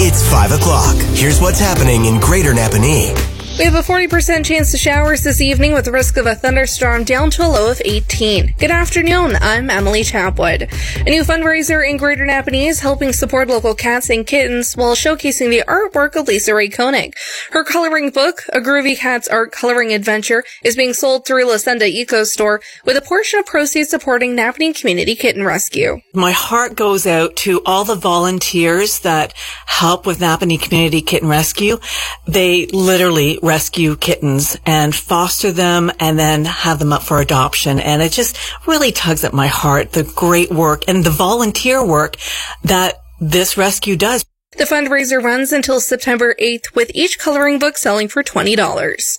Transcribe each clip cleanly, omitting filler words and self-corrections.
It's 5 o'clock. Here's what's happening in Greater Napanee. We have a 40% chance of showers this evening with the risk of a thunderstorm down to a low of 18. Good afternoon, I'm Emily Chapwood. A new fundraiser in Greater Napanee is helping support local cats and kittens while showcasing the artwork of Lisa Ray Koenig. Her coloring book, A Groovy Cats Art Coloring Adventure, is being sold through La Senda Eco Store, with a portion of proceeds supporting Napanee Community Kitten Rescue. My heart goes out to all the volunteers that help with Napanee Community Kitten Rescue. They literally rescue kittens and foster them and then have them up for adoption. And it just really tugs at my heart, the great work and the volunteer work that this rescue does. The fundraiser runs until September 8th, with each coloring book selling for $20.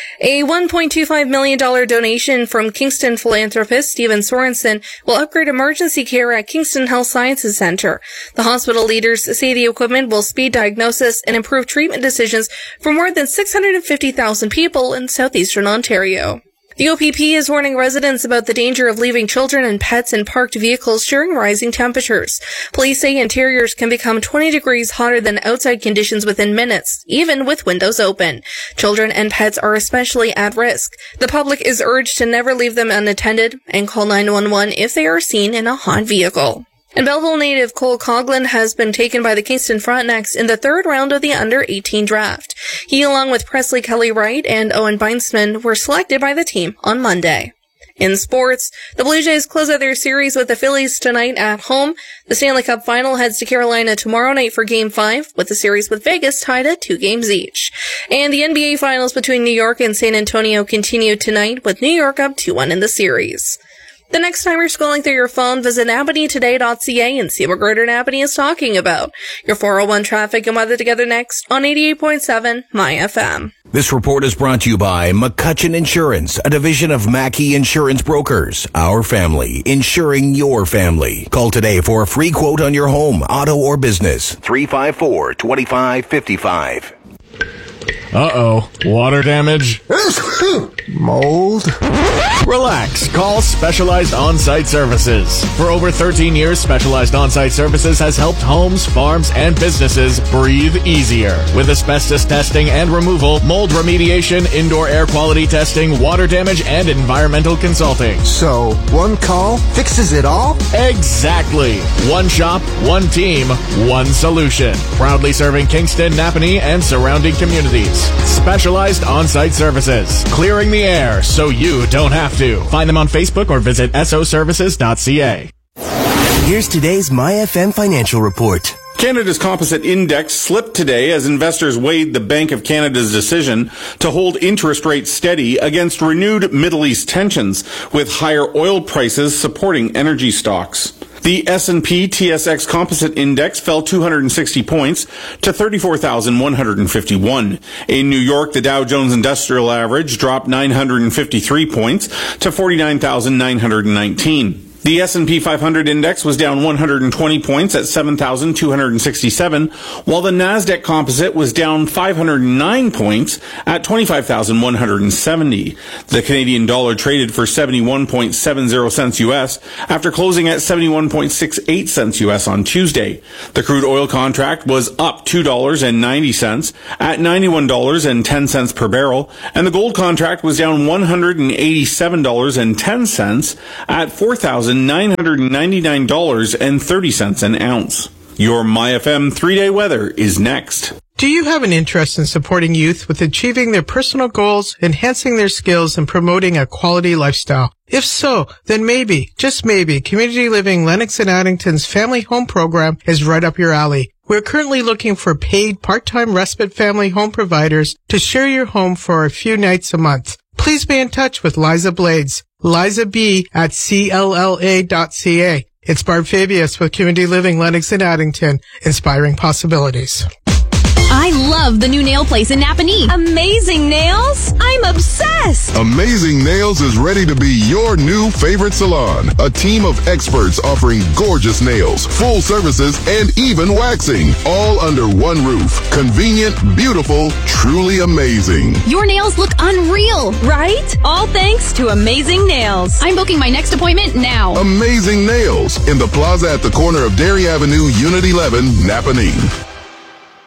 A $1.25 million donation from Kingston philanthropist Stephen Sorensen will upgrade emergency care at Kingston Health Sciences Center. The hospital leaders say the equipment will speed diagnosis and improve treatment decisions for more than 650,000 people in southeastern Ontario. The OPP is warning residents about the danger of leaving children and pets in parked vehicles during rising temperatures. Police say interiors can become 20 degrees hotter than outside conditions within minutes, even with windows open. Children and pets are especially at risk. The public is urged to never leave them unattended and call 911 if they are seen in a hot vehicle. And Belleville native Cole Coughlin has been taken by the Kingston Frontenacs in the third round of the under-18 draft. He, along with Presley Kelly-Wright and Owen Beinsman, were selected by the team on Monday. In sports, the Blue Jays close out their series with the Phillies tonight at home. The Stanley Cup Final heads to Carolina tomorrow night for Game 5, with the series with Vegas tied at 2 games each. And the NBA Finals between New York and San Antonio continue tonight, with New York up 2-1 in the series. The next time you're scrolling through your phone, visit napaneetoday.ca and see what Greater Napanee is talking about. Your 401 traffic and weather together next on 88.7 My FM. This report is brought to you by McCutcheon Insurance, a division of Mackey Insurance Brokers. Our family, insuring your family. Call today for a free quote on your home, auto, or business. 354-2555. Uh-oh. Water damage? Mold? Relax. Call Specialized On-Site Services. For over 13 years, Specialized On-Site Services has helped homes, farms, and businesses breathe easier. With asbestos testing and removal, mold remediation, indoor air quality testing, water damage, and environmental consulting. So, one call fixes it all? Exactly. One shop, one team, one solution. Proudly serving Kingston, Napanee, and surrounding communities. Specialized On-Site Services. Clearing the air so you don't have to. Find them on Facebook or visit soservices.ca. Here's today's My FM financial report. Canada's composite index slipped today as investors weighed the Bank of Canada's decision to hold interest rates steady against renewed Middle East tensions, with higher oil prices supporting energy stocks. The S&P TSX Composite Index fell 260 points to 34,151. In New York, the Dow Jones Industrial Average dropped 953 points to 49,919. The S&P 500 index was down 120 points at 7,267, while the NASDAQ Composite was down 509 points at 25,170. The Canadian dollar traded for 71.70 cents U.S. after closing at 71.68 cents U.S. on Tuesday. The crude oil contract was up $2.90 at $91.10 per barrel, and the gold contract was down $187.10 at $4,999.30 an ounce. Your MyFM 3-day weather is next. Do you have an interest in supporting youth with achieving their personal goals, enhancing their skills, and promoting a quality lifestyle? If so, then maybe, just maybe, Community Living Lennox and Addington's Family Home Program is right up your alley. We're currently looking for paid part-time respite family home providers to share your home for a few nights a month. Please be in touch with Liza Blades, Liza B at CLLA.ca. It's Barb Fabius with Community Living Lennox and Addington, inspiring possibilities. I love the new nail place in Napanee. Amazing Nails? I'm obsessed. Amazing Nails is ready to be your new favorite salon. A team of experts offering gorgeous nails, full services, and even waxing. All under one roof. Convenient, beautiful, truly amazing. Your nails look unreal, right? All thanks to Amazing Nails. I'm booking my next appointment now. Amazing Nails in the plaza at the corner of Dairy Avenue, Unit 11, Napanee.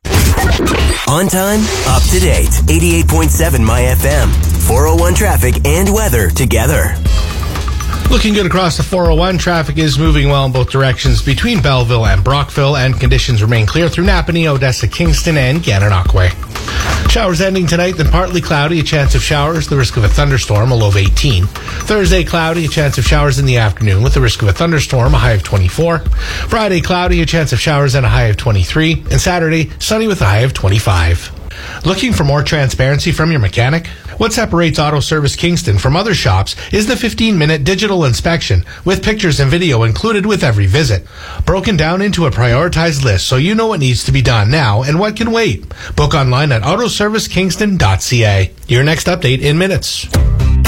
On time, up to date. 88.7 My FM. 401 traffic and weather together. Looking good across the 401. Traffic is moving well in both directions between Belleville and Brockville, and conditions remain clear through Napanee, Odessa, Kingston, and Gananoque. Showers ending tonight, then partly cloudy, a chance of showers, the risk of a thunderstorm, a low of 18. Thursday, cloudy, a chance of showers in the afternoon with the risk of a thunderstorm, a high of 24. Friday, cloudy, a chance of showers and a high of 23. And Saturday, sunny with a high of 25. Looking for more transparency from your mechanic? What separates Auto Service Kingston from other shops is the 15-minute digital inspection with pictures and video included with every visit. Broken down into a prioritized list so you know what needs to be done now and what can wait. Book online at autoservicekingston.ca. Your next update in minutes.